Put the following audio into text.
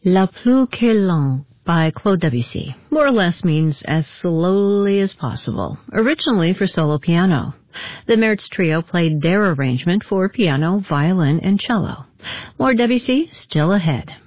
La plus que lent by Claude Debussy more or less means as slowly as possible, originally for solo piano. The Mertz Trio played their arrangement for piano, violin, and cello. More Debussy still ahead.